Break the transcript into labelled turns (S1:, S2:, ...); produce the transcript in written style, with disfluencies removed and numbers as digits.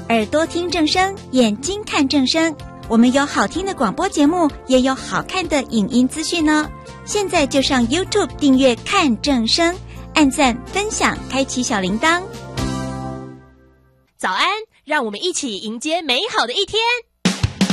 S1: 耳朵听正声，眼睛看正声。我们有好听的广播节目，也有好看的影音资讯哦。现在就上 YouTube 订阅看正声，按赞分享，开启小铃铛。
S2: 早安，让我们一起迎接美好的一天。